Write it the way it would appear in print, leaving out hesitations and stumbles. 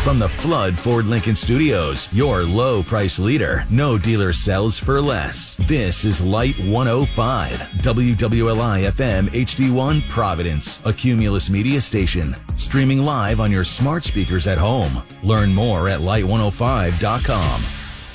From the Flood Ford Lincoln Studios, your low price leader. No dealer sells for less. This is Light 105, WWLI FM HD1 Providence, a Cumulus Media station. Streaming live on your smart speakers at home. Learn more at light105.com.